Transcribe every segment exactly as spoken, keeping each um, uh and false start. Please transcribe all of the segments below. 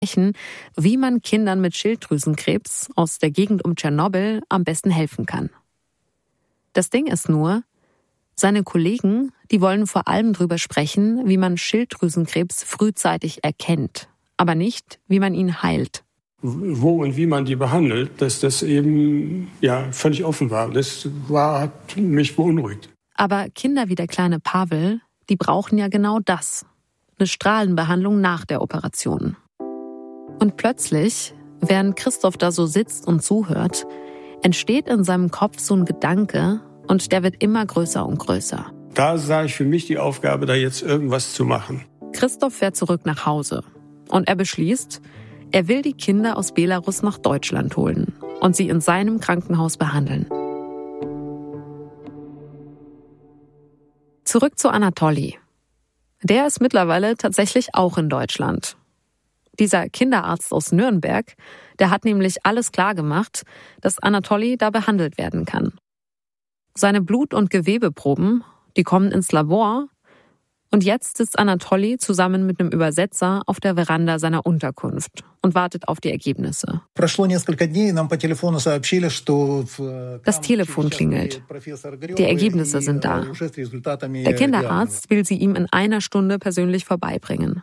besprechen, wie man Kindern mit Schilddrüsenkrebs aus der Gegend um Tschernobyl am besten helfen kann. Das Ding ist nur, seine Kollegen, die wollen vor allem darüber sprechen, wie man Schilddrüsenkrebs frühzeitig erkennt, aber nicht, wie man ihn heilt. Wo und wie man die behandelt, dass das eben ja völlig offen war. Das war, hat mich beunruhigt. Aber Kinder wie der kleine Pavel, die brauchen ja genau das. Eine Strahlenbehandlung nach der Operation. Und plötzlich, während Christoph da so sitzt und zuhört, entsteht in seinem Kopf so ein Gedanke und der wird immer größer und größer. Da sah ich für mich die Aufgabe, da jetzt irgendwas zu machen. Christoph fährt zurück nach Hause und er beschließt, er will die Kinder aus Belarus nach Deutschland holen und sie in seinem Krankenhaus behandeln. Zurück zu Anatoli. Der ist mittlerweile tatsächlich auch in Deutschland. Dieser Kinderarzt aus Nürnberg, der hat nämlich alles klar gemacht, dass Anatoli da behandelt werden kann. Seine Blut- und Gewebeproben, die kommen ins Labor und jetzt sitzt Anatoli zusammen mit einem Übersetzer auf der Veranda seiner Unterkunft und wartet auf die Ergebnisse. Das Telefon klingelt. Die Ergebnisse sind da. Der Kinderarzt will sie ihm in einer Stunde persönlich vorbeibringen.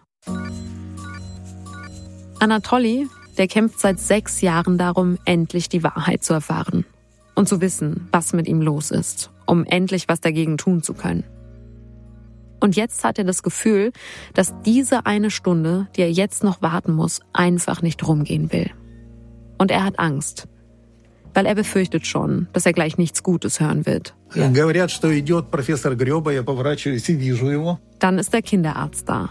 Anatoli, der kämpft seit sechs Jahren darum, endlich die Wahrheit zu erfahren und zu wissen, was mit ihm los ist, um endlich was dagegen tun zu können. Und jetzt hat er das Gefühl, dass diese eine Stunde, die er jetzt noch warten muss, einfach nicht rumgehen will. Und er hat Angst, weil er befürchtet schon, dass er gleich nichts Gutes hören wird. Ja. Dann ist der Kinderarzt da.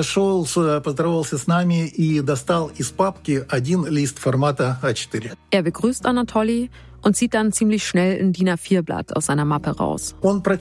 Er begrüßt Anatoli und zieht dann ziemlich schnell ein D I N A vier Blatt aus seiner Mappe raus.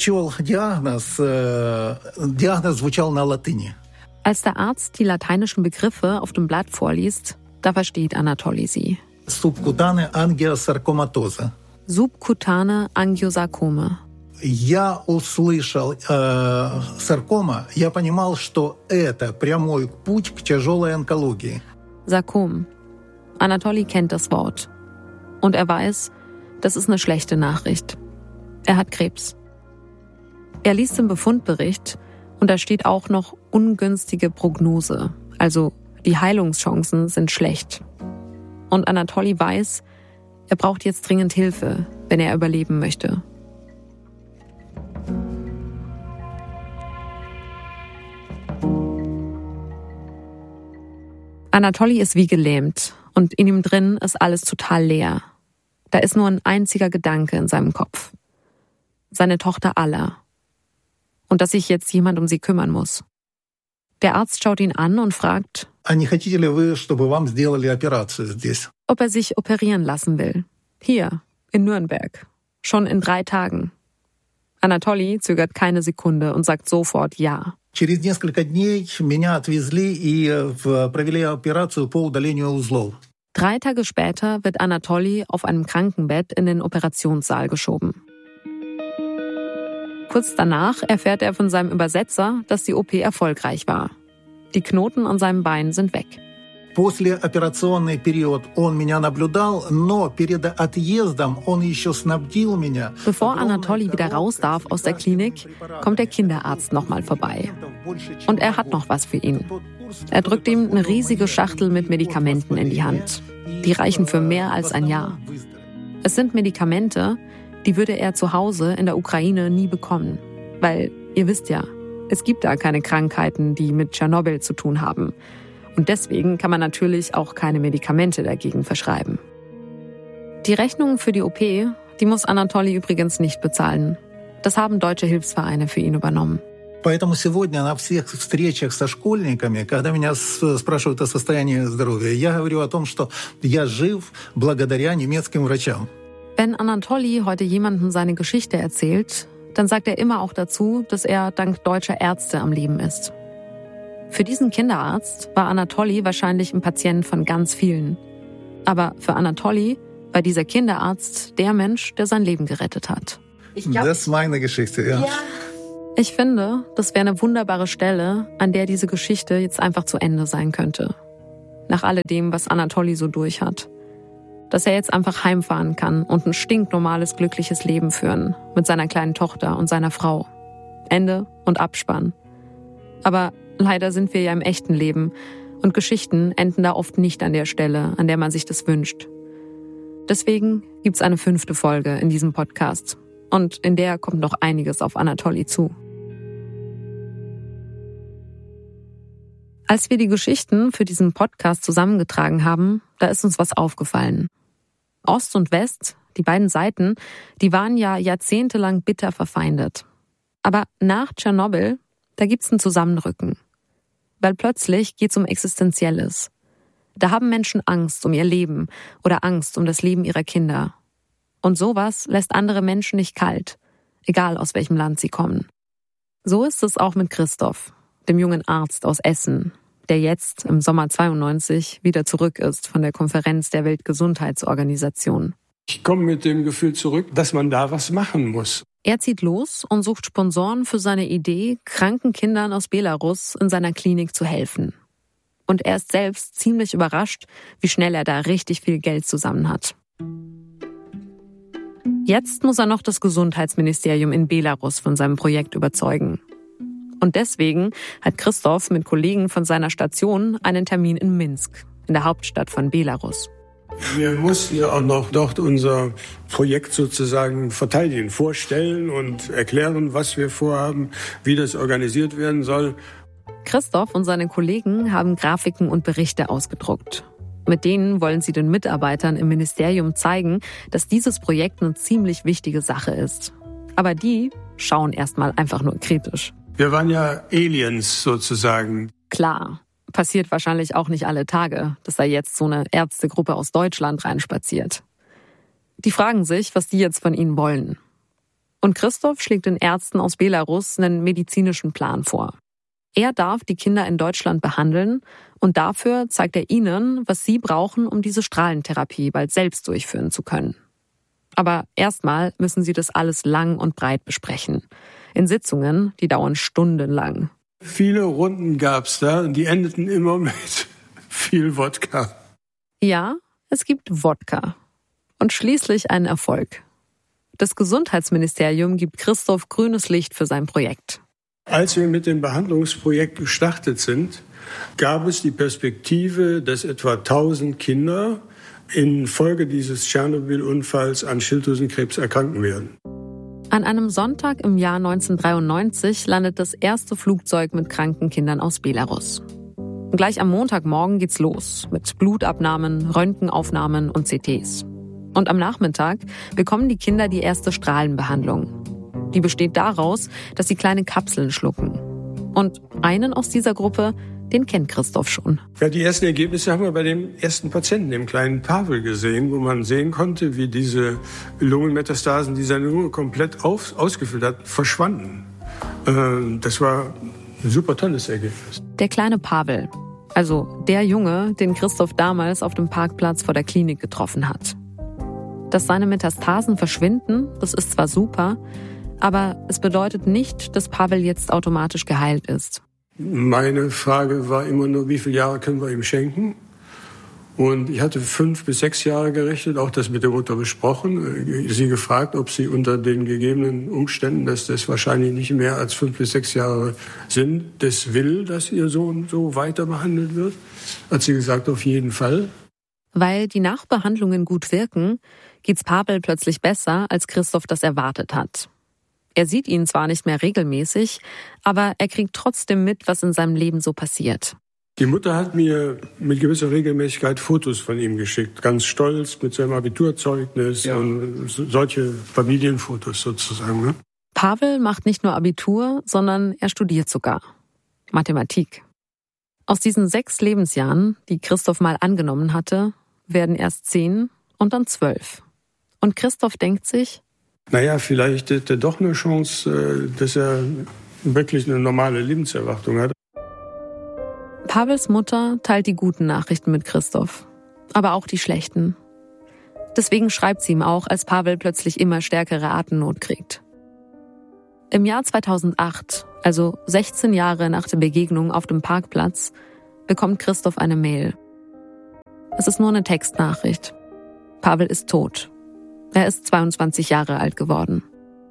Als der Arzt die lateinischen Begriffe auf dem Blatt vorliest, da versteht Anatoli sie. Subkutane Angiosarkomatose. Subkutane Angiosarkome. Я услышал э, саркома, я понимал, что это прямой путь к тяжелой онкологии. Sarkom. Anatoli kennt das Wort. Und er weiß, das ist eine schlechte Nachricht. Er hat Krebs. Er liest den Befundbericht und da steht auch noch ungünstige Prognose. Also die Heilungschancen sind schlecht. Und Anatoli weiß, er braucht jetzt dringend Hilfe, wenn er überleben möchte. Anatoli ist wie gelähmt und in ihm drin ist alles total leer. Da ist nur ein einziger Gedanke in seinem Kopf. Seine Tochter Alla. Und dass sich jetzt jemand um sie kümmern muss. Der Arzt schaut ihn an und fragt, ob er sich operieren lassen will. Hier, in Nürnberg. Schon in drei Tagen. Anatoli zögert keine Sekunde und sagt sofort ja. Через несколько дней меня отвезли и провели операцию по удалению узлов. Drei Tage später wird Anatoli auf einem Krankenbett in den Operationssaal geschoben. Kurz danach erfährt er von seinem Übersetzer, dass die O P erfolgreich war. Die Knoten an seinem Bein sind weg. Послеоперационный период он меня наблюдал, но перед отъездом он еще снабдил меня. Bevor Anatoli wieder raus darf aus der Klinik, kommt der Kinderarzt nochmal vorbei. Und er hat noch was für ihn. Er drückt ihm eine riesige Schachtel mit Medikamenten in die Hand. Die reichen für mehr als ein Jahr. Es sind Medikamente, die würde er zu Hause in der Ukraine nie bekommen. Weil, ihr wisst ja, es gibt da keine Krankheiten, die mit Tschernobyl zu tun haben. Und deswegen kann man natürlich auch keine Medikamente dagegen verschreiben. Die Rechnung für die O P, die muss Anatoli übrigens nicht bezahlen. Das haben deutsche Hilfsvereine für ihn übernommen. Поэтому сегодня на всех встречах со школьниками, когда меня спрашивают о состоянии здоровья, я говорю о том, что я жив благодаря немецким врачам. Wenn Anatoli heute jemandem seine Geschichte erzählt, dann sagt er immer auch dazu, dass er dank deutscher Ärzte am Leben ist. Für diesen Kinderarzt war Anatoli wahrscheinlich ein Patient von ganz vielen. Aber für Anatoli war dieser Kinderarzt der Mensch, der sein Leben gerettet hat. Ich glaub, das ist meine Geschichte, ja. ja. Ich finde, das wäre eine wunderbare Stelle, an der diese Geschichte jetzt einfach zu Ende sein könnte. nach alledem, was Anatoli so durch hat. Dass er jetzt einfach heimfahren kann und ein stinknormales, glückliches Leben führen mit seiner kleinen Tochter und seiner Frau. Ende und Abspann. Aber leider sind wir ja im echten Leben und Geschichten enden da oft nicht an der Stelle, an der man sich das wünscht. Deswegen gibt's eine fünfte Folge in diesem Podcast und in der kommt noch einiges auf Anatoli zu. Als wir die Geschichten für diesen Podcast zusammengetragen haben, da ist uns was aufgefallen. Ost und West, die beiden Seiten, die waren ja jahrzehntelang bitter verfeindet. Aber nach Tschernobyl, da gibt's ein Zusammenrücken. Weil plötzlich geht's um Existenzielles. Da haben Menschen Angst um ihr Leben oder Angst um das Leben ihrer Kinder. Und sowas lässt andere Menschen nicht kalt, egal aus welchem Land sie kommen. So ist es auch mit Christoph, dem jungen Arzt aus Essen, der jetzt im Sommer zweiundneunzig wieder zurück ist von der Konferenz der Weltgesundheitsorganisation. Ich komme mit dem Gefühl zurück, dass man da was machen muss. Er zieht los und sucht Sponsoren für seine Idee, kranken Kindern aus Belarus in seiner Klinik zu helfen. Und er ist selbst ziemlich überrascht, wie schnell er da richtig viel Geld zusammen hat. Jetzt muss er noch das Gesundheitsministerium in Belarus von seinem Projekt überzeugen. Und deswegen hat Christoph mit Kollegen von seiner Station einen Termin in Minsk, in der Hauptstadt von Belarus. Wir mussten ja auch noch dort unser Projekt sozusagen verteidigen, vorstellen und erklären, was wir vorhaben, wie das organisiert werden soll. Christoph und seine Kollegen haben Grafiken und Berichte ausgedruckt. Mit denen wollen sie den Mitarbeitern im Ministerium zeigen, dass dieses Projekt eine ziemlich wichtige Sache ist. Aber die schauen erstmal einfach nur kritisch. Wir waren ja Aliens sozusagen. Klar. Passiert wahrscheinlich auch nicht alle Tage, dass da jetzt so eine Ärztegruppe aus Deutschland reinspaziert. Die fragen sich, was die jetzt von ihnen wollen. Und Christoph schlägt den Ärzten aus Belarus einen medizinischen Plan vor. Er darf die Kinder in Deutschland behandeln und dafür zeigt er ihnen, was sie brauchen, um diese Strahlentherapie bald selbst durchführen zu können. Aber erstmal müssen sie das alles lang und breit besprechen. In Sitzungen, die dauern stundenlang. Viele Runden gab's da und die endeten immer mit viel Wodka. Ja, es gibt Wodka. Und schließlich einen Erfolg. Das Gesundheitsministerium gibt Christoph grünes Licht für sein Projekt. Als wir mit dem Behandlungsprojekt gestartet sind, gab es die Perspektive, dass etwa tausend Kinder infolge dieses Tschernobyl-Unfalls an Schilddrüsenkrebs erkranken werden. An einem Sonntag im Jahr neunzehnhundertdreiundneunzig landet das erste Flugzeug mit kranken Kindern aus Belarus. Gleich am Montagmorgen geht's los mit Blutabnahmen, Röntgenaufnahmen und C Ts. Und am Nachmittag bekommen die Kinder die erste Strahlenbehandlung. Die besteht daraus, dass sie kleine Kapseln schlucken. Und einen aus dieser Gruppe, den kennt Christoph schon. Ja, die ersten Ergebnisse haben wir bei dem ersten Patienten, dem kleinen Pavel, gesehen, wo man sehen konnte, wie diese Lungenmetastasen, die seine Lunge komplett auf, ausgefüllt hat, verschwanden. Äh, das war ein super tolles Ergebnis. Der kleine Pavel, also der Junge, den Christoph damals auf dem Parkplatz vor der Klinik getroffen hat. Dass seine Metastasen verschwinden, das ist zwar super, aber es bedeutet nicht, dass Pavel jetzt automatisch geheilt ist. Meine Frage war immer nur, wie viele Jahre können wir ihm schenken? Und ich hatte fünf bis sechs Jahre gerechnet, auch das mit der Mutter besprochen, sie gefragt, ob sie unter den gegebenen Umständen, dass das wahrscheinlich nicht mehr als fünf bis sechs Jahre sind, das will, dass ihr Sohn so weiter behandelt wird. Hat sie gesagt, auf jeden Fall. Weil die Nachbehandlungen gut wirken, geht's Pavel plötzlich besser, als Christoph das erwartet hat. Er sieht ihn zwar nicht mehr regelmäßig, aber er kriegt trotzdem mit, was in seinem Leben so passiert. Die Mutter hat mir mit gewisser Regelmäßigkeit Fotos von ihm geschickt. Ganz stolz mit seinem Abiturzeugnis, ja, und solche Familienfotos sozusagen. Ne? Pavel macht nicht nur Abitur, sondern er studiert sogar Mathematik. Aus diesen sechs Lebensjahren, die Christoph mal angenommen hatte, werden erst zehn und dann zwölf. Und Christoph denkt sich, naja, vielleicht hat er doch eine Chance, dass er wirklich eine normale Lebenserwartung hat. Pavels Mutter teilt die guten Nachrichten mit Christoph, aber auch die schlechten. Deswegen schreibt sie ihm auch, als Pavel plötzlich immer stärkere Atemnot kriegt. Im Jahr zweitausendacht, also sechzehn Jahre nach der Begegnung auf dem Parkplatz, bekommt Christoph eine Mail. Es ist nur eine Textnachricht. Pavel ist tot. Er ist zweiundzwanzig Jahre alt geworden.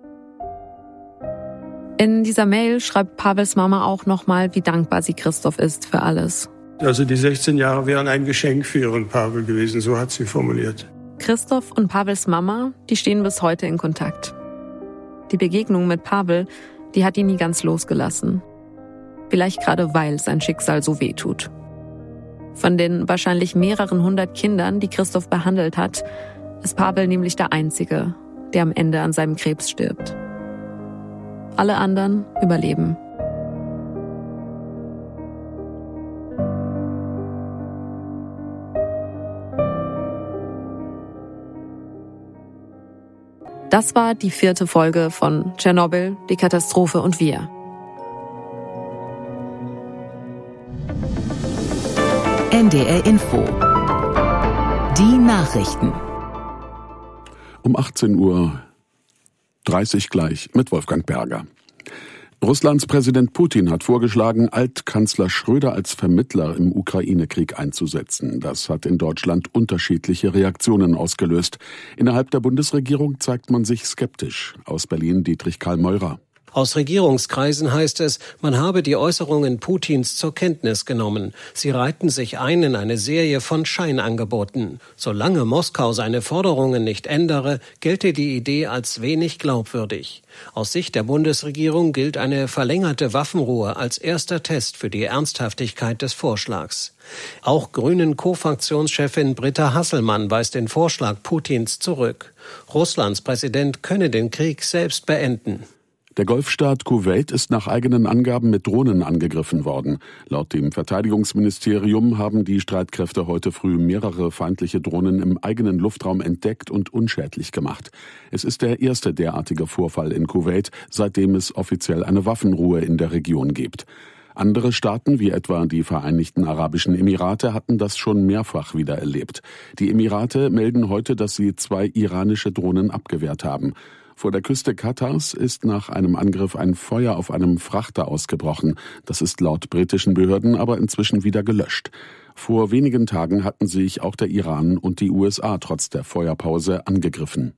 In dieser Mail schreibt Pavels Mama auch nochmal, wie dankbar sie Christoph ist für alles. Also die sechzehn Jahre wären ein Geschenk für ihren Pavel gewesen, so hat sie formuliert. Christoph und Pavels Mama, die stehen bis heute in Kontakt. Die Begegnung mit Pavel, die hat ihn nie ganz losgelassen. Vielleicht gerade, weil sein Schicksal so weh tut. Von den wahrscheinlich mehreren hundert Kindern, die Christoph behandelt hat, ist Pavel nämlich der Einzige, der am Ende an seinem Krebs stirbt. Alle anderen überleben. Das war die vierte Folge von Tschernobyl, die Katastrophe und wir. N D R Info. Die Nachrichten. Um achtzehn Uhr dreißig gleich mit Wolfgang Berger. Russlands Präsident Putin hat vorgeschlagen, Altkanzler Schröder als Vermittler im Ukraine-Krieg einzusetzen. Das hat in Deutschland unterschiedliche Reaktionen ausgelöst. Innerhalb der Bundesregierung zeigt man sich skeptisch. Aus Berlin Dietrich Karl Meurer. Aus Regierungskreisen heißt es, man habe die Äußerungen Putins zur Kenntnis genommen. Sie reihten sich ein in eine Serie von Scheinangeboten. Solange Moskau seine Forderungen nicht ändere, gelte die Idee als wenig glaubwürdig. Aus Sicht der Bundesregierung gilt eine verlängerte Waffenruhe als erster Test für die Ernsthaftigkeit des Vorschlags. Auch Grünen-Co-Fraktionschefin Britta Hasselmann weist den Vorschlag Putins zurück. Russlands Präsident könne den Krieg selbst beenden. Der Golfstaat Kuwait ist nach eigenen Angaben mit Drohnen angegriffen worden. Laut dem Verteidigungsministerium haben die Streitkräfte heute früh mehrere feindliche Drohnen im eigenen Luftraum entdeckt und unschädlich gemacht. Es ist der erste derartige Vorfall in Kuwait, seitdem es offiziell eine Waffenruhe in der Region gibt. Andere Staaten, wie etwa die Vereinigten Arabischen Emirate, hatten das schon mehrfach wieder erlebt. Die Emirate melden heute, dass sie zwei iranische Drohnen abgewehrt haben. Vor der Küste Katars ist nach einem Angriff ein Feuer auf einem Frachter ausgebrochen. Das ist laut britischen Behörden aber inzwischen wieder gelöscht. Vor wenigen Tagen hatten sich auch der Iran und die U S A trotz der Feuerpause angegriffen.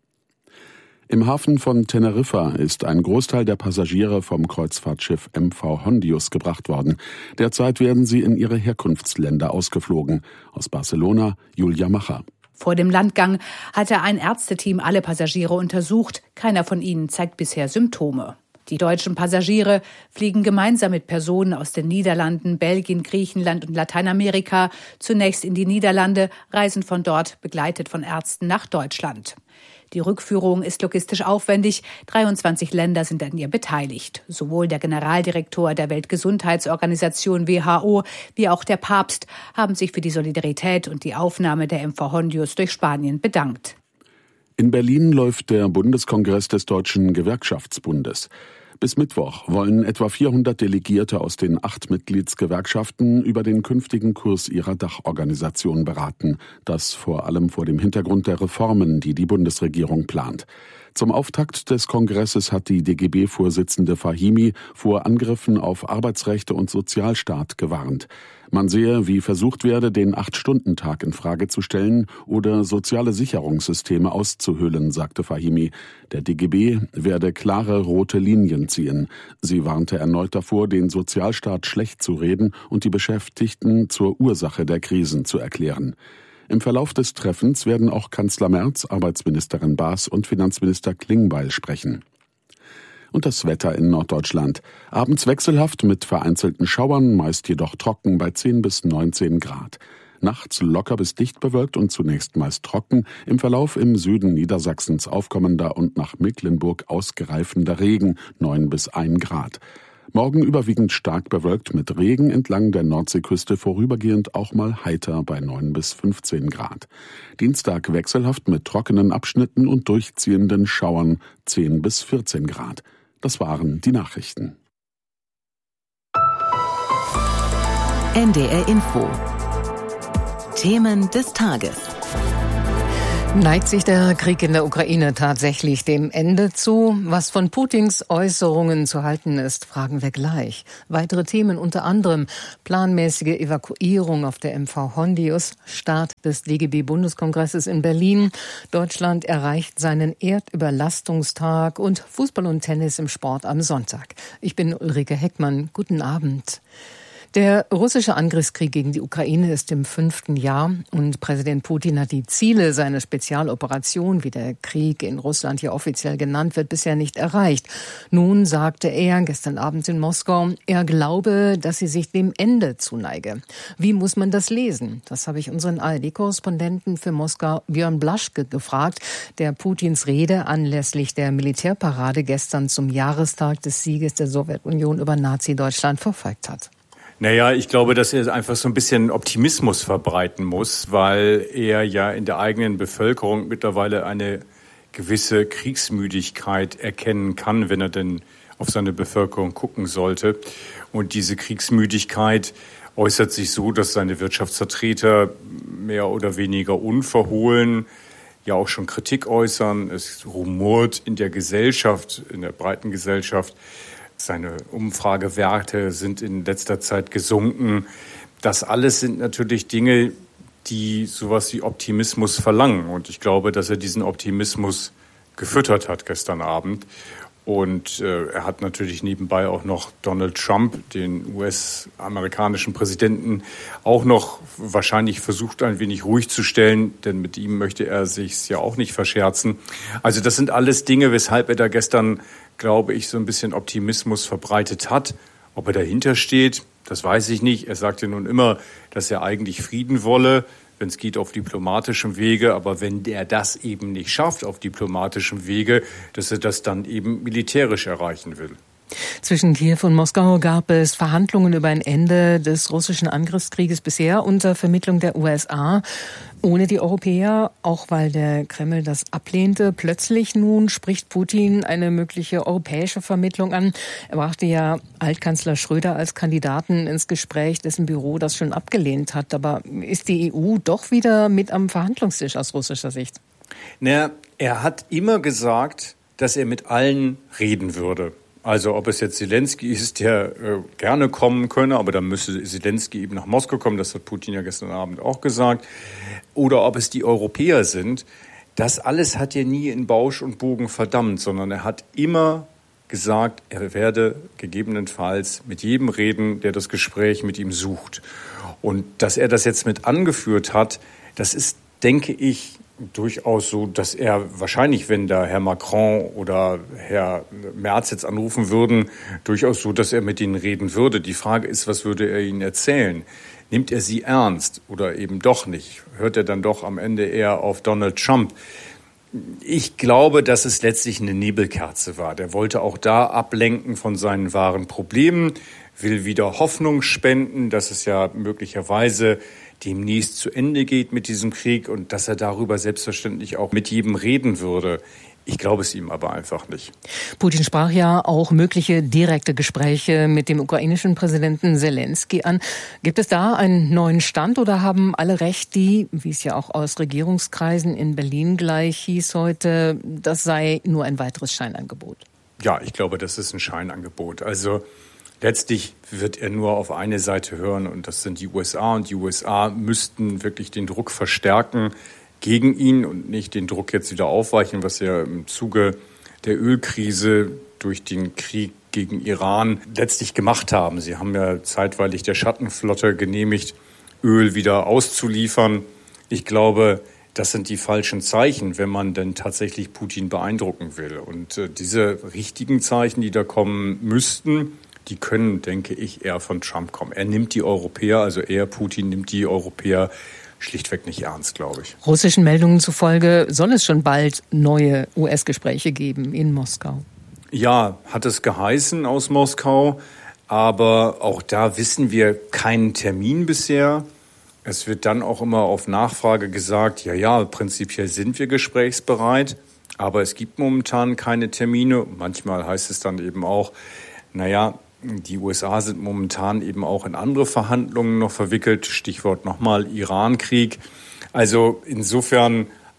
Im Hafen von Teneriffa ist ein Großteil der Passagiere vom Kreuzfahrtschiff M V Hondius gebracht worden. Derzeit werden sie in ihre Herkunftsländer ausgeflogen. Aus Barcelona Julia Macher. Vor dem Landgang hatte ein Ärzteteam alle Passagiere untersucht. Keiner von ihnen zeigt bisher Symptome. Die deutschen Passagiere fliegen gemeinsam mit Personen aus den Niederlanden, Belgien, Griechenland und Lateinamerika zunächst in die Niederlande, reisen von dort begleitet von Ärzten nach Deutschland. Die Rückführung ist logistisch aufwendig. dreiundzwanzig Länder sind an ihr beteiligt. Sowohl der Generaldirektor der Weltgesundheitsorganisation W H O wie auch der Papst haben sich für die Solidarität und die Aufnahme der M V Hondius durch Spanien bedankt. In Berlin läuft der Bundeskongress des Deutschen Gewerkschaftsbundes. Bis Mittwoch wollen etwa vierhundert Delegierte aus den acht Mitgliedsgewerkschaften über den künftigen Kurs ihrer Dachorganisation beraten. Das vor allem vor dem Hintergrund der Reformen, die die Bundesregierung plant. Zum Auftakt des Kongresses hat die D G B-Vorsitzende Fahimi vor Angriffen auf Arbeitsrechte und Sozialstaat gewarnt. Man sehe, wie versucht werde, den Acht-Stunden-Tag in Frage zu stellen oder soziale Sicherungssysteme auszuhöhlen, sagte Fahimi. Der D G B werde klare rote Linien ziehen. Sie warnte erneut davor, den Sozialstaat schlecht zu reden und die Beschäftigten zur Ursache der Krisen zu erklären. Im Verlauf des Treffens werden auch Kanzler Merz, Arbeitsministerin Baas und Finanzminister Klingbeil sprechen. Und das Wetter in Norddeutschland. Abends wechselhaft mit vereinzelten Schauern, meist jedoch trocken bei zehn bis neunzehn Grad. Nachts locker bis dicht bewölkt und zunächst meist trocken, im Verlauf im Süden Niedersachsens aufkommender und nach Mecklenburg ausgereifender Regen, neun bis ein Grad. Morgen überwiegend stark bewölkt mit Regen, entlang der Nordseeküste vorübergehend auch mal heiter bei neun bis fünfzehn Grad. Dienstag wechselhaft mit trockenen Abschnitten und durchziehenden Schauern, zehn bis vierzehn Grad. Das waren die Nachrichten. N D R Info. Themen des Tages. Neigt sich der Krieg in der Ukraine tatsächlich dem Ende zu? Was von Putins Äußerungen zu halten ist, fragen wir gleich. Weitere Themen unter anderem planmäßige Evakuierung auf der M V Hondius, Start des D G B-Bundeskongresses in Berlin, Deutschland erreicht seinen Erdüberlastungstag und Fußball und Tennis im Sport am Sonntag. Ich bin Ulrike Heckmann. Guten Abend. Der russische Angriffskrieg gegen die Ukraine ist im fünften Jahr und Präsident Putin hat die Ziele seiner Spezialoperation, wie der Krieg in Russland hier offiziell genannt wird, bisher nicht erreicht. Nun sagte er gestern Abend in Moskau, er glaube, dass sie sich dem Ende zuneige. Wie muss man das lesen? Das habe ich unseren A R D-Korrespondenten für Moskau, Björn Blaschke, gefragt, der Putins Rede anlässlich der Militärparade gestern zum Jahrestag des Sieges der Sowjetunion über Nazi-Deutschland verfolgt hat. Naja, ich glaube, dass er einfach so ein bisschen Optimismus verbreiten muss, weil er ja in der eigenen Bevölkerung mittlerweile eine gewisse Kriegsmüdigkeit erkennen kann, wenn er denn auf seine Bevölkerung gucken sollte. Und diese Kriegsmüdigkeit äußert sich so, dass seine Wirtschaftsvertreter mehr oder weniger unverhohlen ja auch schon Kritik äußern. Es rumort in der Gesellschaft, in der breiten Gesellschaft. Seine Umfragewerte sind in letzter Zeit gesunken. Das alles sind natürlich Dinge, die sowas wie Optimismus verlangen. Und ich glaube, dass er diesen Optimismus gefüttert hat gestern Abend. Und äh, er hat natürlich nebenbei auch noch Donald Trump, den U S-amerikanischen Präsidenten, auch noch wahrscheinlich versucht, ein wenig ruhig zu stellen, denn mit ihm möchte er sich ja auch nicht verscherzen. Also das sind alles Dinge, weshalb er da gestern, glaube ich, so ein bisschen Optimismus verbreitet hat. Ob er dahinter steht, das weiß ich nicht. Er sagte nun immer, dass er eigentlich Frieden wolle, wenn es geht auf diplomatischem Wege. Aber wenn er das eben nicht schafft auf diplomatischem Wege, dass er das dann eben militärisch erreichen will. Zwischen Kiew und Moskau gab es Verhandlungen über ein Ende des russischen Angriffskrieges bisher unter Vermittlung der U S A. Ohne die Europäer, auch weil der Kreml das ablehnte. Plötzlich nun spricht Putin eine mögliche europäische Vermittlung an. Er brachte ja Altkanzler Schröder als Kandidaten ins Gespräch, dessen Büro das schon abgelehnt hat. Aber ist die E U doch wieder mit am Verhandlungstisch aus russischer Sicht? Naja, er hat immer gesagt, dass er mit allen reden würde. Also ob es jetzt Zelensky ist, der äh, gerne kommen könne, aber dann müsste Zelensky eben nach Moskau kommen, das hat Putin ja gestern Abend auch gesagt, oder ob es die Europäer sind, das alles hat er nie in Bausch und Bogen verdammt, sondern er hat immer gesagt, er werde gegebenenfalls mit jedem reden, der das Gespräch mit ihm sucht. Und dass er das jetzt mit angeführt hat, das ist, denke ich, durchaus so, dass er wahrscheinlich, wenn da Herr Macron oder Herr Merz jetzt anrufen würden, durchaus so, dass er mit ihnen reden würde. Die Frage ist, was würde er ihnen erzählen? Nimmt er sie ernst oder eben doch nicht? Hört er dann doch am Ende eher auf Donald Trump? Ich glaube, dass es letztlich eine Nebelkerze war. Der wollte auch da ablenken von seinen wahren Problemen, will wieder Hoffnung spenden, dass es ja möglicherweise demnächst zu Ende geht mit diesem Krieg und dass er darüber selbstverständlich auch mit jedem reden würde. Ich glaube es ihm aber einfach nicht. Putin sprach ja auch mögliche direkte Gespräche mit dem ukrainischen Präsidenten Zelensky an. Gibt es da einen neuen Stand oder haben alle recht, die, wie es ja auch aus Regierungskreisen in Berlin gleich hieß heute, das sei nur ein weiteres Scheinangebot? Ja, ich glaube, das ist ein Scheinangebot. Also letztlich wird er nur auf eine Seite hören und das sind die U S A. Und die U S A müssten wirklich den Druck verstärken gegen ihn und nicht den Druck jetzt wieder aufweichen, was ja im Zuge der Ölkrise durch den Krieg gegen Iran letztlich gemacht haben. Sie haben ja zeitweilig der Schattenflotte genehmigt, Öl wieder auszuliefern. Ich glaube, das sind die falschen Zeichen, wenn man denn tatsächlich Putin beeindrucken will. Und äh, diese richtigen Zeichen, die da kommen müssten, die können, denke ich, eher von Trump kommen. Er nimmt die Europäer, also er, Putin, nimmt die Europäer schlichtweg nicht ernst, glaube ich. Russischen Meldungen zufolge soll es schon bald neue U S-Gespräche geben in Moskau. Ja, hat es geheißen aus Moskau, aber auch da wissen wir keinen Termin bisher. Es wird dann auch immer auf Nachfrage gesagt, ja, ja, prinzipiell sind wir gesprächsbereit, aber es gibt momentan keine Termine. Manchmal heißt es dann eben auch, naja, die U S A sind momentan eben auch in andere Verhandlungen noch verwickelt. Stichwort nochmal Iran-Krieg. Also insofern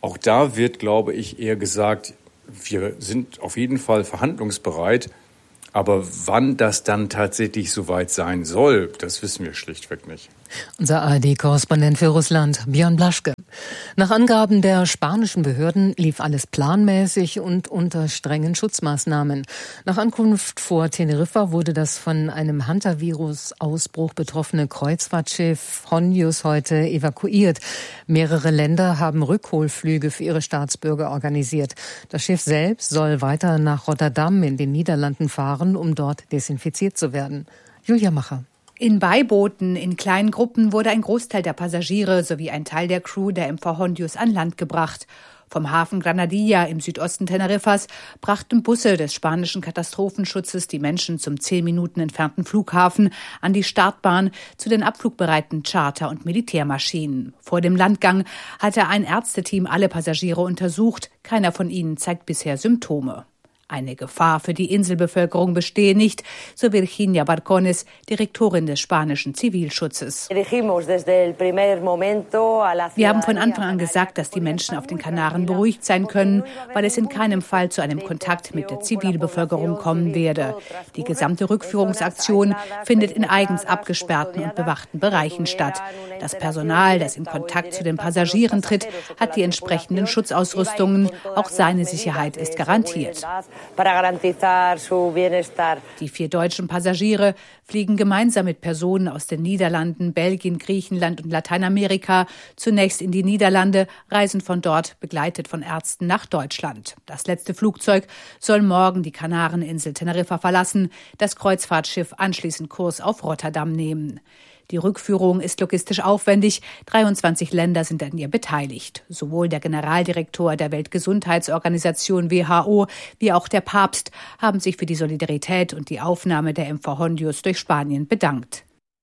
Auch da wird, glaube ich, eher gesagt, wir sind auf jeden Fall verhandlungsbereit. Aber wann das dann tatsächlich soweit sein soll, das wissen wir schlichtweg nicht. Unser A R D-Korrespondent für Russland, Björn Blaschke. Nach Angaben der spanischen Behörden lief alles planmäßig und unter strengen Schutzmaßnahmen. Nach Ankunft vor Teneriffa wurde das von einem Hantavirus-Ausbruch betroffene Kreuzfahrtschiff Hondius heute evakuiert. Mehrere Länder haben Rückholflüge für ihre Staatsbürger organisiert. Das Schiff selbst soll weiter nach Rotterdam in den Niederlanden fahren, um dort desinfiziert zu werden. Julia Macher. In Beibooten in kleinen Gruppen wurde ein Großteil der Passagiere sowie ein Teil der Crew der M V Hondius an Land gebracht. Vom Hafen Granadilla im Südosten Teneriffas brachten Busse des spanischen Katastrophenschutzes die Menschen zum zehn Minuten entfernten Flughafen, an die Startbahn, zu den abflugbereiten Charter- und Militärmaschinen. Vor dem Landgang hatte ein Ärzteteam alle Passagiere untersucht. Keiner von ihnen zeigt bisher Symptome. Eine Gefahr für die Inselbevölkerung bestehe nicht, so Virginia Barcones, Direktorin des spanischen Zivilschutzes. Wir haben von Anfang an gesagt, dass die Menschen auf den Kanaren beruhigt sein können, weil es in keinem Fall zu einem Kontakt mit der Zivilbevölkerung kommen werde. Die gesamte Rückführungsaktion findet in eigens abgesperrten und bewachten Bereichen statt. Das Personal, das in Kontakt zu den Passagieren tritt, hat die entsprechenden Schutzausrüstungen. Auch seine Sicherheit ist garantiert. Die vier deutschen Passagiere fliegen gemeinsam mit Personen aus den Niederlanden, Belgien, Griechenland und Lateinamerika zunächst in die Niederlande, reisen von dort begleitet von Ärzten nach Deutschland. Das letzte Flugzeug soll morgen die Kanareninsel Teneriffa verlassen, das Kreuzfahrtschiff anschließend Kurs auf Rotterdam nehmen. Die Rückführung ist logistisch aufwendig. dreiundzwanzig Länder sind an ihr beteiligt. Sowohl der Generaldirektor der Weltgesundheitsorganisation W H O wie auch der Papst haben sich für die Solidarität und die Aufnahme der M V Hondius durch Spanien bedankt.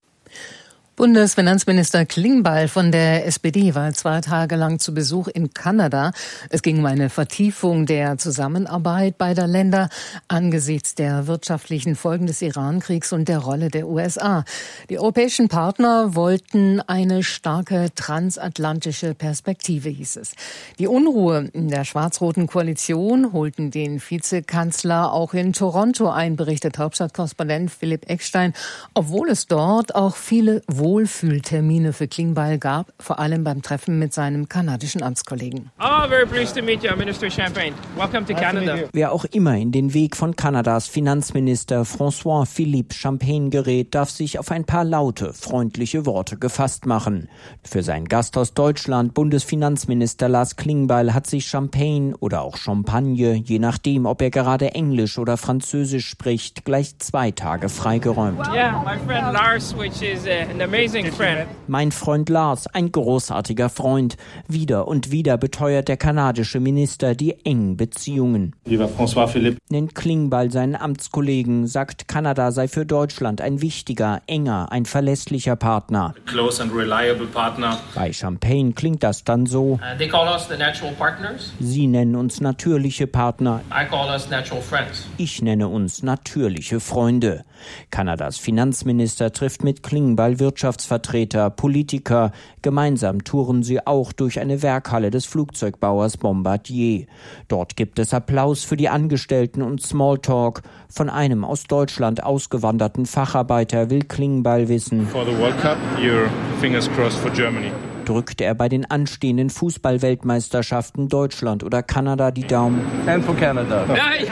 Bundesfinanzminister Klingbeil von der S P D war zwei Tage lang zu Besuch in Kanada. Es ging um eine Vertiefung der Zusammenarbeit beider Länder angesichts der wirtschaftlichen Folgen des Iran-Kriegs und der Rolle der U S A. Die europäischen Partner wollten eine starke transatlantische Perspektive, hieß es. Die Unruhe in der schwarz-roten Koalition holten den Vizekanzler auch in Toronto ein, berichtet Hauptstadtkorrespondent Philipp Eckstein, obwohl es dort auch viele Wohlfühltermine für Klingbeil gab, vor allem beim Treffen mit seinem kanadischen Amtskollegen. Oh, very pleased to meet you, Minister Champagne. Welcome to Canada. Wer auch immer in den Weg von Kanadas Finanzminister François-Philippe Champagne gerät, darf sich auf ein paar laute, freundliche Worte gefasst machen. Für seinen Gast aus Deutschland, Bundesfinanzminister Lars Klingbeil, hat sich Champagne oder auch Champagne, je nachdem, ob er gerade Englisch oder Französisch spricht, gleich zwei Tage freigeräumt. Yeah, my friend Lars, which is an amazing friend. Mein Freund Lars, ein großartiger Freund. Wieder und wieder beteuert der kanadische Minister die engen Beziehungen. Lieber François-Philippe. Nennt Klingbeil seinen Amtskollegen, sagt, Kanada sei für Deutschland ein wichtiger, enger, ein verlässlicher Partner. Close and reliable partner. Bei Champagne klingt das dann so. Uh, they call us the natural partners. Sie nennen uns natürliche Partner. I call us natural friends. Ich nenne uns natürliche Freunde. Kanadas Finanzminister trifft mit Klingbeil Wirtschaftsvertreter, Politiker. Gemeinsam touren sie auch durch eine Werkhalle des Flugzeugbauers Bombardier. Dort gibt es Applaus für die Angestellten und Smalltalk. Von einem aus Deutschland ausgewanderten Facharbeiter will Klingbeil wissen: For the World Cup, your fingers crossed for Germany. Drückt er bei den anstehenden Fußball-Weltmeisterschaften Deutschland oder Kanada die Daumen? And for Canada.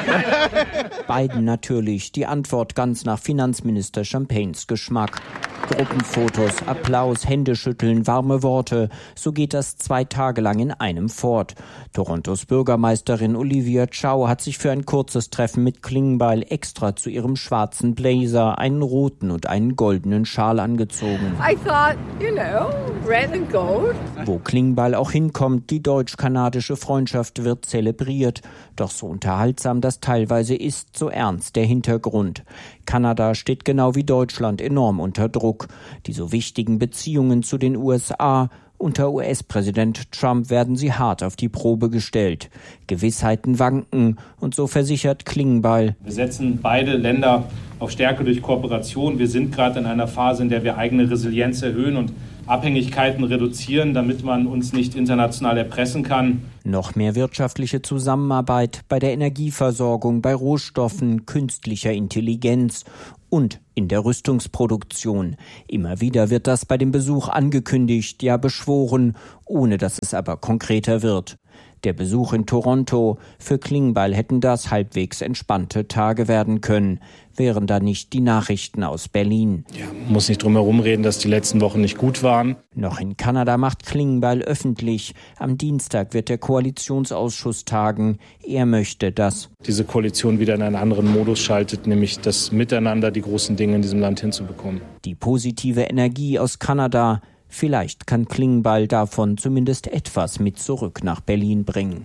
Beiden natürlich. Die Antwort ganz nach Finanzminister Champagnes Geschmack. Gruppenfotos, Applaus, Händeschütteln, warme Worte. So geht das zwei Tage lang in einem fort. Torontos Bürgermeisterin Olivia Chow hat sich für ein kurzes Treffen mit Klingbeil extra zu ihrem schwarzen Blazer einen roten und einen goldenen Schal angezogen. I thought, you know, red and gold. Wo Klingbeil auch hinkommt, die deutsch-kanadische Freundschaft wird zelebriert. Doch so unterhaltsam das teilweise ist, so ernst der Hintergrund. Kanada steht genau wie Deutschland enorm unter Druck. Die so wichtigen Beziehungen zu den U S A. Unter U S-Präsident Trump werden sie hart auf die Probe gestellt. Gewissheiten wanken und so versichert Klingbeil: Wir setzen beide Länder auf Stärke durch Kooperation. Wir sind gerade in einer Phase, in der wir eigene Resilienz erhöhen und Abhängigkeiten reduzieren, damit man uns nicht international erpressen kann. Noch mehr wirtschaftliche Zusammenarbeit bei der Energieversorgung, bei Rohstoffen, künstlicher Intelligenz und in der Rüstungsproduktion. Immer wieder wird das bei dem Besuch angekündigt, ja beschworen, ohne dass es aber konkreter wird. Der Besuch in Toronto, für Klingbeil hätten das halbwegs entspannte Tage werden können, wären da nicht die Nachrichten aus Berlin. Ja, man muss nicht drum herum reden, dass die letzten Wochen nicht gut waren. Noch in Kanada macht Klingbeil öffentlich. Am Dienstag wird der Koalitionsausschuss tagen. Er möchte, dass diese Koalition wieder in einen anderen Modus schaltet, nämlich das Miteinander, die großen Dinge in diesem Land hinzubekommen. Die positive Energie aus Kanada, vielleicht kann Klingbeil davon zumindest etwas mit zurück nach Berlin bringen.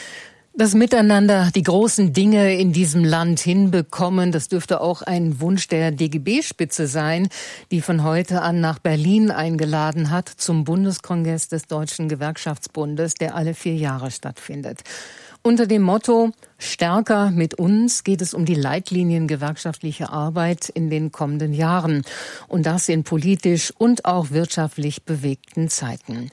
Das Miteinander, die großen Dinge in diesem Land hinbekommen, das dürfte auch ein Wunsch der D G B-Spitze sein, die von heute an nach Berlin eingeladen hat zum Bundeskongress des Deutschen Gewerkschaftsbundes, der alle vier Jahre stattfindet. Unter dem Motto »Stärker mit uns« geht es um die Leitlinien gewerkschaftlicher Arbeit in den kommenden Jahren. Und das in politisch und auch wirtschaftlich bewegten Zeiten.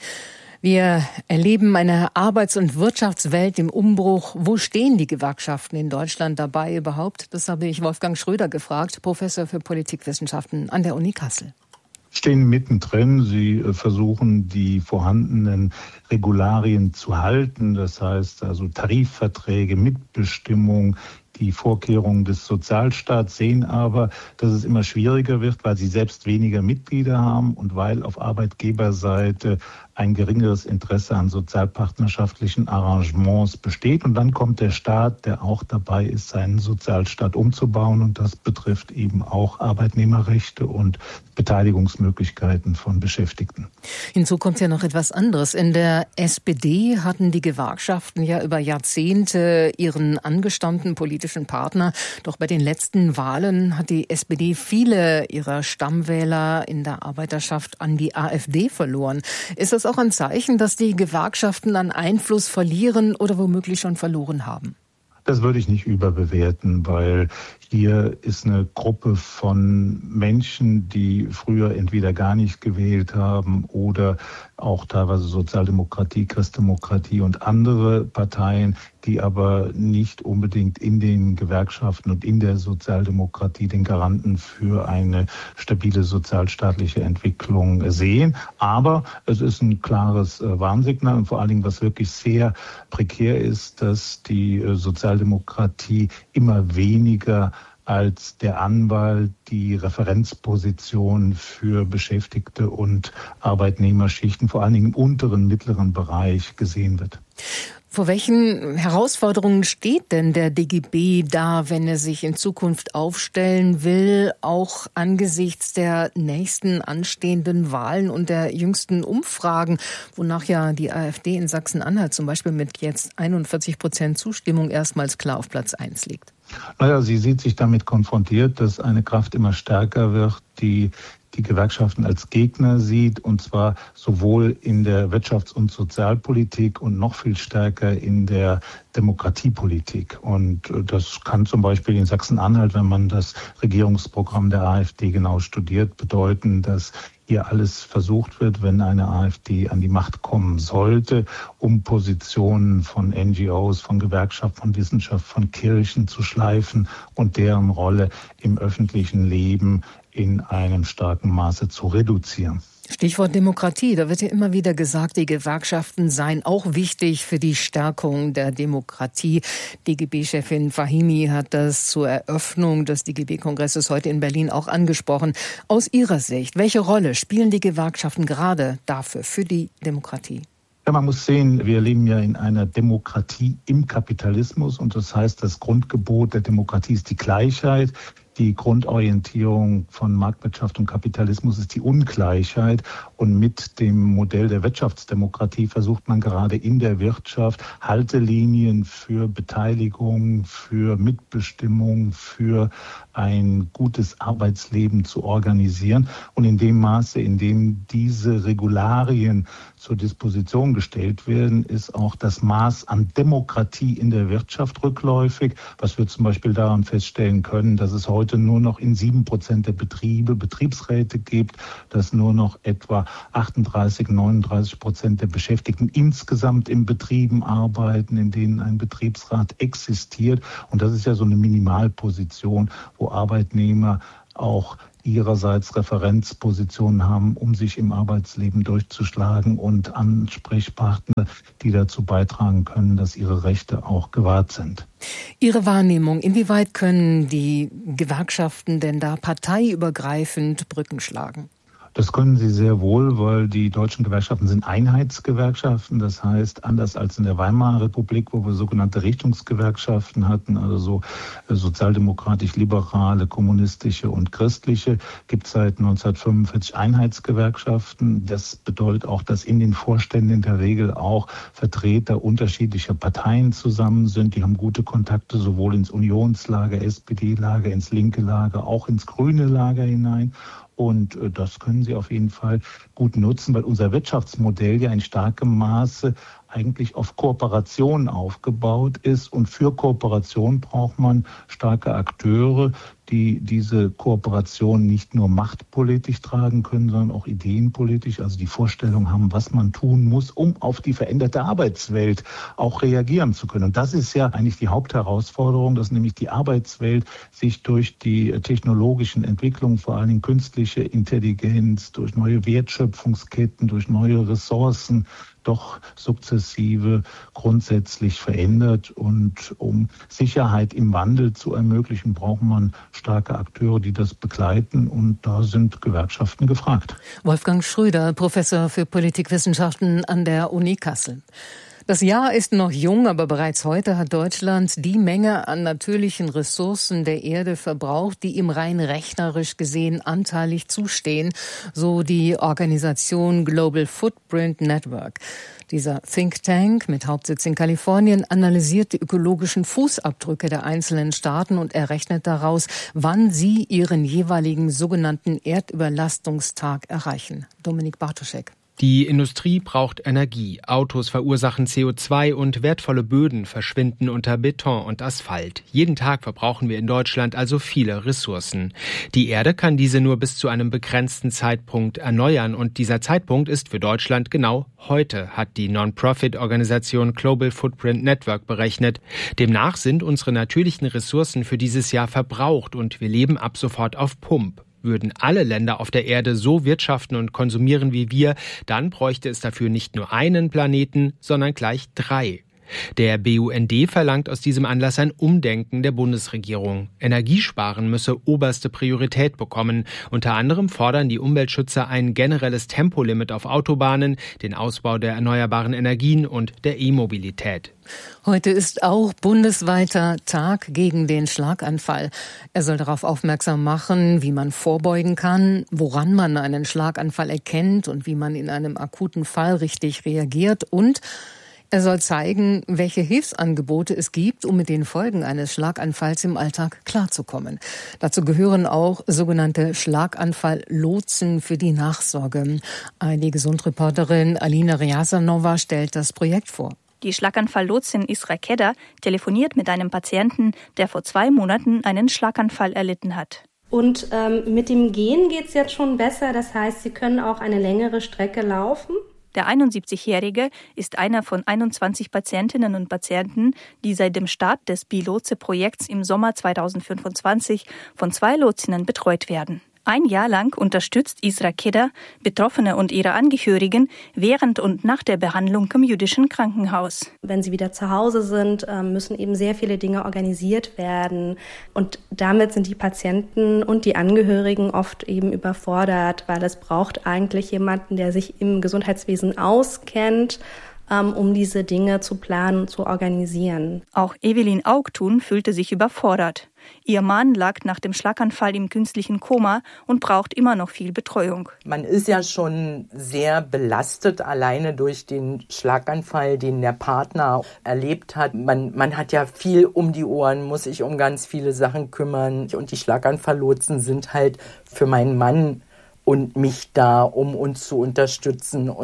Wir erleben eine Arbeits- und Wirtschaftswelt im Umbruch. Wo stehen die Gewerkschaften in Deutschland dabei überhaupt? Das habe ich Wolfgang Schröder gefragt, Professor für Politikwissenschaften an der Uni Kassel. Stehen mittendrin. Sie versuchen, die vorhandenen Regularien zu halten. Das heißt also Tarifverträge, Mitbestimmung, die Vorkehrungen des Sozialstaats, sehen aber, dass es immer schwieriger wird, weil sie selbst weniger Mitglieder haben und weil auf Arbeitgeberseite ein geringeres Interesse an sozialpartnerschaftlichen Arrangements besteht. Und dann kommt der Staat, der auch dabei ist, seinen Sozialstaat umzubauen. Und das betrifft eben auch Arbeitnehmerrechte und Beteiligungsmöglichkeiten von Beschäftigten. Hinzu kommt ja noch etwas anderes. In der S P D hatten die Gewerkschaften ja über Jahrzehnte ihren angestammten politischen Partner. Doch bei den letzten Wahlen hat die S P D viele ihrer Stammwähler in der Arbeiterschaft an die AfD verloren. Ist das auch ein Zeichen, dass die Gewerkschaften an Einfluss verlieren oder womöglich schon verloren haben? Das würde ich nicht überbewerten, weil hier ist eine Gruppe von Menschen, die früher entweder gar nicht gewählt haben oder auch teilweise Sozialdemokratie, Christdemokratie und andere Parteien, die aber nicht unbedingt in den Gewerkschaften und in der Sozialdemokratie den Garanten für eine stabile sozialstaatliche Entwicklung sehen. Aber es ist ein klares Warnsignal und vor allen Dingen, was wirklich sehr prekär ist, dass die Sozialdemokratie immer weniger als der Anwalt die Referenzposition für Beschäftigte und Arbeitnehmerschichten, vor allen Dingen im unteren, mittleren Bereich gesehen wird. Vor welchen Herausforderungen steht denn der D G B da, wenn er sich in Zukunft aufstellen will, auch angesichts der nächsten anstehenden Wahlen und der jüngsten Umfragen, wonach ja die AfD in Sachsen-Anhalt zum Beispiel mit jetzt einundvierzig Prozent Zustimmung erstmals klar auf Platz eins liegt? Naja, sie sieht sich damit konfrontiert, dass eine Kraft immer stärker wird, die die Gewerkschaften als Gegner sieht, und zwar sowohl in der Wirtschafts- und Sozialpolitik und noch viel stärker in der Demokratiepolitik. Und das kann zum Beispiel in Sachsen-Anhalt, wenn man das Regierungsprogramm der AfD genau studiert, bedeuten, dass hier alles versucht wird, wenn eine AfD an die Macht kommen sollte, um Positionen von N G Os, von Gewerkschaft, von Wissenschaft, von Kirchen zu schleifen und deren Rolle im öffentlichen Leben in einem starken Maße zu reduzieren. Stichwort Demokratie. Da wird ja immer wieder gesagt, die Gewerkschaften seien auch wichtig für die Stärkung der Demokratie. D G B-Chefin Fahimi hat das zur Eröffnung des D G B-Kongresses heute in Berlin auch angesprochen. Aus Ihrer Sicht, welche Rolle spielen die Gewerkschaften gerade dafür, für die Demokratie? Ja, man muss sehen, wir leben ja in einer Demokratie im Kapitalismus und das heißt, das Grundgebot der Demokratie ist die Gleichheit. Die Grundorientierung von Marktwirtschaft und Kapitalismus ist die Ungleichheit. Und mit dem Modell der Wirtschaftsdemokratie versucht man gerade in der Wirtschaft Haltelinien für Beteiligung, für Mitbestimmung, für ein gutes Arbeitsleben zu organisieren. Und in dem Maße, in dem diese Regularien zur Disposition gestellt werden, ist auch das Maß an Demokratie in der Wirtschaft rückläufig. Was wir zum Beispiel daran feststellen können, dass es heute heute nur noch in sieben Prozent der Betriebe Betriebsräte gibt, dass nur noch etwa achtunddreißig, neununddreißig Prozent der Beschäftigten insgesamt in Betrieben arbeiten, in denen ein Betriebsrat existiert. Und das ist ja so eine Minimalposition, wo Arbeitnehmer auch ihrerseits Referenzpositionen haben, um sich im Arbeitsleben durchzuschlagen und Ansprechpartner, die dazu beitragen können, dass ihre Rechte auch gewahrt sind. Ihre Wahrnehmung, inwieweit können die Gewerkschaften denn da parteiübergreifend Brücken schlagen? Das können sie sehr wohl, weil die deutschen Gewerkschaften sind Einheitsgewerkschaften. Das heißt, anders als in der Weimarer Republik, wo wir sogenannte Richtungsgewerkschaften hatten, also so sozialdemokratisch-liberale, kommunistische und christliche, gibt es seit neunzehnhundertfünfundvierzig Einheitsgewerkschaften. Das bedeutet auch, dass in den Vorständen in der Regel auch Vertreter unterschiedlicher Parteien zusammen sind. Die haben gute Kontakte sowohl ins Unionslager, S P D-Lager, ins linke Lager, auch ins grüne Lager hinein. Und das können Sie auf jeden Fall gut nutzen, weil unser Wirtschaftsmodell ja in starkem Maße eigentlich auf Kooperation aufgebaut ist. Und für Kooperation braucht man starke Akteure, die diese Kooperation nicht nur machtpolitisch tragen können, sondern auch ideenpolitisch, also die Vorstellung haben, was man tun muss, um auf die veränderte Arbeitswelt auch reagieren zu können. Und das ist ja eigentlich die Hauptherausforderung, dass nämlich die Arbeitswelt sich durch die technologischen Entwicklungen, vor allem künstliche Intelligenz, durch neue Wertschöpfungsketten, durch neue Ressourcen, doch sukzessive grundsätzlich verändert. Und um Sicherheit im Wandel zu ermöglichen, braucht man starke Akteure, die das begleiten. Und da sind Gewerkschaften gefragt. Wolfgang Schröder, Professor für Politikwissenschaften an der Uni Kassel. Das Jahr ist noch jung, aber bereits heute hat Deutschland die Menge an natürlichen Ressourcen der Erde verbraucht, die ihm rein rechnerisch gesehen anteilig zustehen, so die Organisation Global Footprint Network. Dieser Think Tank mit Hauptsitz in Kalifornien analysiert die ökologischen Fußabdrücke der einzelnen Staaten und errechnet daraus, wann sie ihren jeweiligen sogenannten Erdüberlastungstag erreichen. Dominik Bartoschek. Die Industrie braucht Energie, Autos verursachen C O zwei und wertvolle Böden verschwinden unter Beton und Asphalt. Jeden Tag verbrauchen wir in Deutschland also viele Ressourcen. Die Erde kann diese nur bis zu einem begrenzten Zeitpunkt erneuern und dieser Zeitpunkt ist für Deutschland genau heute, hat die Non-Profit-Organisation Global Footprint Network berechnet. Demnach sind unsere natürlichen Ressourcen für dieses Jahr verbraucht und wir leben ab sofort auf Pump. Würden alle Länder auf der Erde so wirtschaften und konsumieren wie wir, dann bräuchte es dafür nicht nur einen Planeten, sondern gleich drei. Der B U N D verlangt aus diesem Anlass ein Umdenken der Bundesregierung. Energiesparen müsse oberste Priorität bekommen. Unter anderem fordern die Umweltschützer ein generelles Tempolimit auf Autobahnen, den Ausbau der erneuerbaren Energien und der E-Mobilität. Heute ist auch bundesweiter Tag gegen den Schlaganfall. Er soll darauf aufmerksam machen, wie man vorbeugen kann, woran man einen Schlaganfall erkennt und wie man in einem akuten Fall richtig reagiert. Und er soll zeigen, welche Hilfsangebote es gibt, um mit den Folgen eines Schlaganfalls im Alltag klarzukommen. Dazu gehören auch sogenannte Schlaganfall-Lotsen für die Nachsorge. Die Gesundreporterin Alina Riasanova stellt das Projekt vor. Die Schlaganfall-Lotsin Isra Kedda telefoniert mit einem Patienten, der vor zwei Monaten einen Schlaganfall erlitten hat. Und ähm, mit dem Gehen geht es jetzt schon besser. Das heißt, Sie können auch eine längere Strecke laufen. Der einundsiebzigjährige ist einer von einundzwanzig Patientinnen und Patienten, die seit dem Start des Bi-Lotse-Projekts im Sommer zweitausendfünfundzwanzig von zwei Lotsinnen betreut werden. Ein Jahr lang unterstützt Isra Kedda Betroffene und ihre Angehörigen während und nach der Behandlung im jüdischen Krankenhaus. Wenn sie wieder zu Hause sind, müssen eben sehr viele Dinge organisiert werden. Und damit sind die Patienten und die Angehörigen oft eben überfordert, weil es braucht eigentlich jemanden, der sich im Gesundheitswesen auskennt, um diese Dinge zu planen und zu organisieren. Auch Evelyn Augtun fühlte sich überfordert. Ihr Mann lag nach dem Schlaganfall im künstlichen Koma und braucht immer noch viel Betreuung. Man ist ja schon sehr belastet, alleine durch den Schlaganfall, den der Partner erlebt hat. Man, man hat ja viel um die Ohren, muss sich um ganz viele Sachen kümmern. Und die Schlaganfall-Lotsen sind halt für meinen Mann und mich da, um uns zu unterstützen und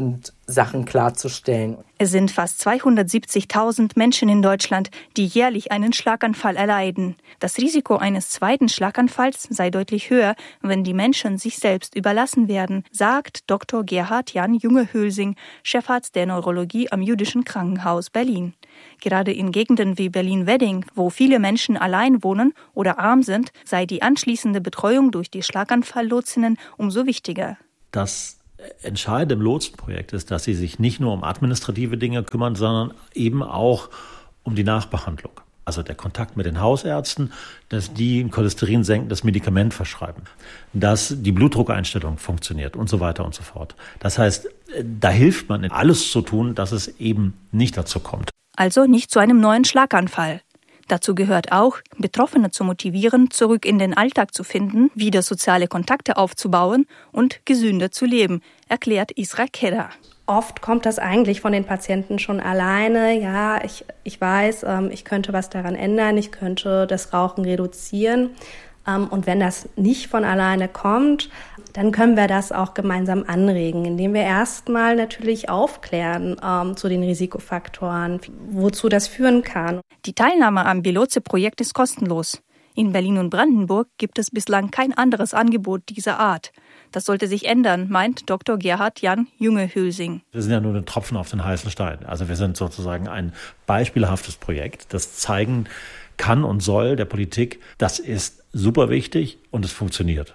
Sachen klarzustellen. Es sind fast zweihundertsiebzigtausend Menschen in Deutschland, die jährlich einen Schlaganfall erleiden. Das Risiko eines zweiten Schlaganfalls sei deutlich höher, wenn die Menschen sich selbst überlassen werden, sagt Doktor Gerhard Jan Junge-Hülsing, Chefarzt der Neurologie am Jüdischen Krankenhaus Berlin. Gerade in Gegenden wie Berlin-Wedding, wo viele Menschen allein wohnen oder arm sind, sei die anschließende Betreuung durch die Schlaganfalllotsinnen umso wichtiger. Das Entscheidende im Lotsenprojekt ist, dass sie sich nicht nur um administrative Dinge kümmern, sondern eben auch um die Nachbehandlung. Also der Kontakt mit den Hausärzten, dass die ein Cholesterin senkendes Medikament verschreiben, dass die Blutdruckeinstellung funktioniert und so weiter und so fort. Das heißt, da hilft man, alles zu tun, dass es eben nicht dazu kommt. Also nicht zu einem neuen Schlaganfall. Dazu gehört auch, Betroffene zu motivieren, zurück in den Alltag zu finden, wieder soziale Kontakte aufzubauen und gesünder zu leben, erklärt Isra Kedda. Oft kommt das eigentlich von den Patienten schon alleine. Ja, ich, ich weiß, ähm, ich könnte was daran ändern, ich könnte das Rauchen reduzieren. Ähm, und wenn das nicht von alleine kommt, dann können wir das auch gemeinsam anregen, indem wir erstmal natürlich aufklären ähm, zu den Risikofaktoren, wozu das führen kann. Die Teilnahme am Biloze-Projekt ist kostenlos. In Berlin und Brandenburg gibt es bislang kein anderes Angebot dieser Art. Das sollte sich ändern, meint Doktor Gerhard Jan Junge-Hülsing. Wir sind ja nur ein Tropfen auf den heißen Stein. Also wir sind sozusagen ein beispielhaftes Projekt, das zeigen kann und soll der Politik, das ist super wichtig und es funktioniert.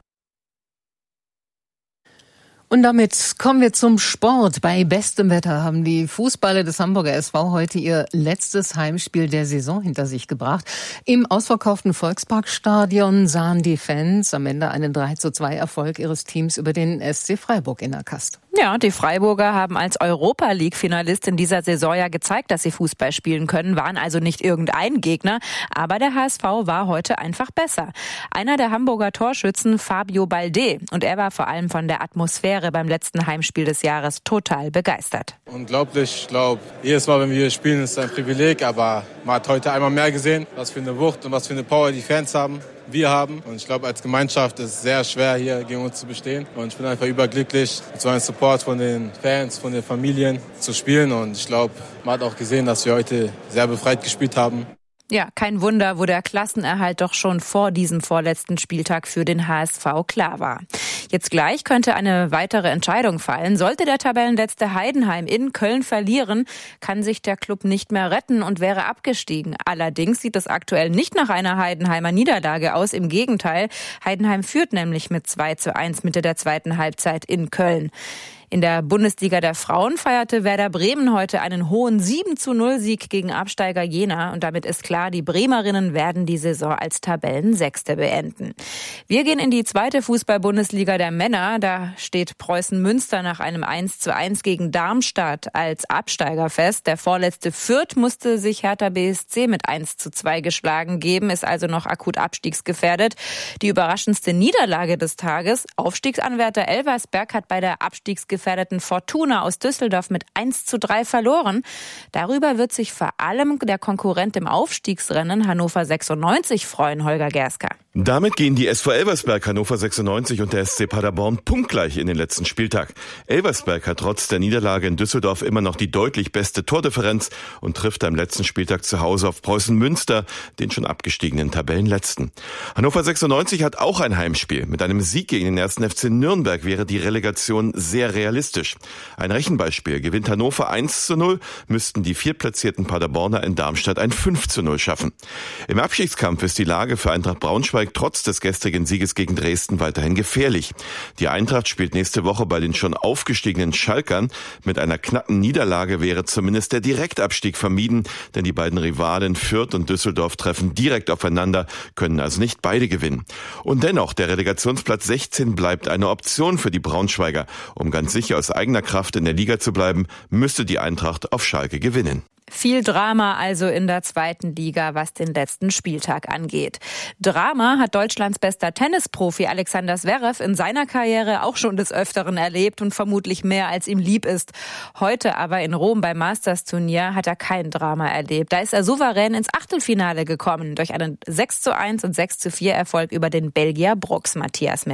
Und damit kommen wir zum Sport. Bei bestem Wetter haben die Fußballer des Hamburger S V heute ihr letztes Heimspiel der Saison hinter sich gebracht. Im ausverkauften Volksparkstadion sahen die Fans am Ende einen drei zu zwei Erfolg ihres Teams über den S C Freiburg in der Kast. Ja, die Freiburger haben als Europa-League-Finalist in dieser Saison ja gezeigt, dass sie Fußball spielen können, waren also nicht irgendein Gegner, aber der H S V war heute einfach besser. Einer der Hamburger Torschützen, Fabio Balde, und er war vor allem von der Atmosphäre beim letzten Heimspiel des Jahres total begeistert. Unglaublich, ich glaube, jedes Mal, wenn wir hier spielen, ist ein Privileg, aber man hat heute einmal mehr gesehen, was für eine Wucht und was für eine Power die Fans haben. Wir haben. Und ich glaube, als Gemeinschaft ist es sehr schwer, hier gegen uns zu bestehen. Und ich bin einfach überglücklich, mit so einem Support von den Fans, von den Familien zu spielen. Und ich glaube, man hat auch gesehen, dass wir heute sehr befreit gespielt haben. Ja, kein Wunder, wo der Klassenerhalt doch schon vor diesem vorletzten Spieltag für den H S V klar war. Jetzt gleich könnte eine weitere Entscheidung fallen. Sollte der Tabellenletzte Heidenheim in Köln verlieren, kann sich der Club nicht mehr retten und wäre abgestiegen. Allerdings sieht es aktuell nicht nach einer Heidenheimer Niederlage aus. Im Gegenteil, Heidenheim führt nämlich mit zwei zu eins Mitte der zweiten Halbzeit in Köln. In der Bundesliga der Frauen feierte Werder Bremen heute einen hohen sieben zu null Sieg gegen Absteiger Jena. Und damit ist klar, die Bremerinnen werden die Saison als Tabellensechste beenden. Wir gehen in die zweite Fußball-Bundesliga der Männer. Da steht Preußen Münster nach einem eins zu eins gegen Darmstadt als Absteiger fest. Der vorletzte Fürth musste sich Hertha B S C mit eins zu zwei geschlagen geben, ist also noch akut abstiegsgefährdet. Die überraschendste Niederlage des Tages: Aufstiegsanwärter Elversberg hat bei der Abstiegsgefährdeten gefährdeten Fortuna aus Düsseldorf mit eins zu drei verloren. Darüber wird sich vor allem der Konkurrent im Aufstiegsrennen Hannover sechsundneunzig freuen, Holger Gerska. Damit gehen die S V Elversberg, Hannover sechsundneunzig und der S C Paderborn punktgleich in den letzten Spieltag. Elversberg hat trotz der Niederlage in Düsseldorf immer noch die deutlich beste Tordifferenz und trifft am letzten Spieltag zu Hause auf Preußen Münster, den schon abgestiegenen Tabellenletzten. Hannover sechsundneunzig hat auch ein Heimspiel. Mit einem Sieg gegen den ersten F C Nürnberg wäre die Relegation sehr realistisch. Ein Rechenbeispiel: Gewinnt Hannover eins zu null, müssten die viertplatzierten Paderborner in Darmstadt ein fünf zu null schaffen. Im Abstiegskampf ist die Lage für Eintracht Braunschweig trotz des gestrigen Sieges gegen Dresden weiterhin gefährlich. Die Eintracht spielt nächste Woche bei den schon aufgestiegenen Schalkern. Mit einer knappen Niederlage wäre zumindest der Direktabstieg vermieden, denn die beiden Rivalen Fürth und Düsseldorf treffen direkt aufeinander, können also nicht beide gewinnen. Und dennoch, der Relegationsplatz sechzehn bleibt eine Option für die Braunschweiger. Um ganz sicher aus eigener Kraft in der Liga zu bleiben, müsste die Eintracht auf Schalke gewinnen. Viel Drama also in der zweiten Liga, was den letzten Spieltag angeht. Drama hat Deutschlands bester Tennisprofi Alexander Zverev in seiner Karriere auch schon des Öfteren erlebt und vermutlich mehr, als ihm lieb ist. Heute aber in Rom beim Masters-Turnier hat er kein Drama erlebt. Da ist er souverän ins Achtelfinale gekommen durch einen sechs zu eins und sechs zu vier Erfolg über den Belgier Brooks, Matthias Merget.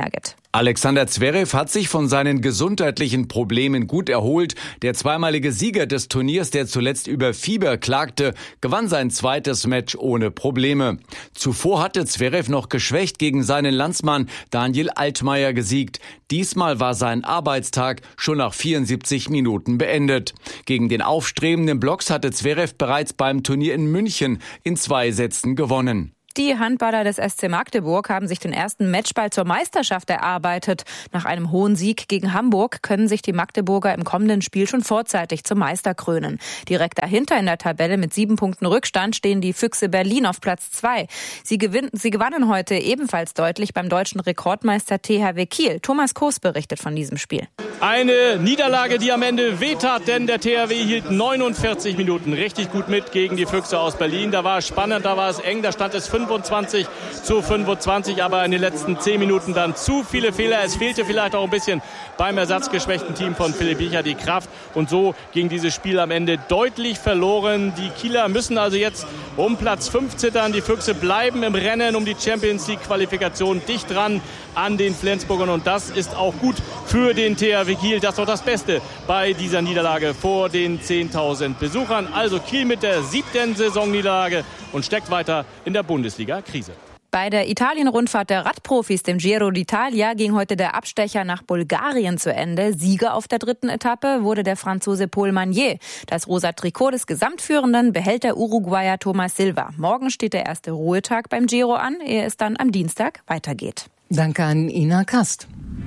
Alexander Zverev hat sich von seinen gesundheitlichen Problemen gut erholt. Der zweimalige Sieger des Turniers, der zuletzt über Fieber klagte, gewann sein zweites Match ohne Probleme. Zuvor hatte Zverev noch geschwächt gegen seinen Landsmann Daniel Altmaier gesiegt. Diesmal war sein Arbeitstag schon nach vierundsiebzig Minuten beendet. Gegen den aufstrebenden Blocks hatte Zverev bereits beim Turnier in München in zwei Sätzen gewonnen. Die Handballer des S C Magdeburg haben sich den ersten Matchball zur Meisterschaft erarbeitet. Nach einem hohen Sieg gegen Hamburg können sich die Magdeburger im kommenden Spiel schon vorzeitig zum Meister krönen. Direkt dahinter in der Tabelle mit sieben Punkten Rückstand stehen die Füchse Berlin auf Platz zwei. Sie, gewinn- sie gewannen heute ebenfalls deutlich beim deutschen Rekordmeister T H W Kiel. Thomas Koos berichtet von diesem Spiel. Eine Niederlage, die am Ende wehtat, denn der T H W hielt neunundvierzig Minuten richtig gut mit gegen die Füchse aus Berlin. Da war es spannend, da war es eng, da stand es fünfundzwanzig zu fünfundzwanzig, aber in den letzten zehn Minuten dann zu viele Fehler. Es fehlte vielleicht auch ein bisschen beim ersatzgeschwächten Team von Philipp Biecher die Kraft und so ging dieses Spiel am Ende deutlich verloren. Die Kieler müssen also jetzt um Platz fünf zittern. Die Füchse bleiben im Rennen um die Champions League Qualifikation dicht dran an den Flensburgern und das ist auch gut für den T H W Kiel. Das ist doch das Beste bei dieser Niederlage vor den zehntausend Besuchern. Also Kiel mit der siebten Saisonniederlage und steckt weiter in der Bundesliga-Krise. Bei der Italien-Rundfahrt der Radprofis, dem Giro d'Italia, ging heute der Abstecher nach Bulgarien zu Ende. Sieger auf der dritten Etappe wurde der Franzose Paul Magnier. Das rosa Trikot des Gesamtführenden behält der Uruguayer Thomas Silva. Morgen steht der erste Ruhetag beim Giro an, ehe es dann am Dienstag weitergeht. Danke an Ina Kast.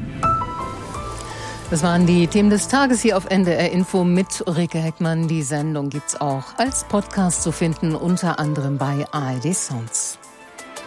Das waren die Themen des Tages hier auf N D R Info mit Ulrike Heckmann. Die Sendung gibt's auch als Podcast zu finden, unter anderem bei A R D Sounds.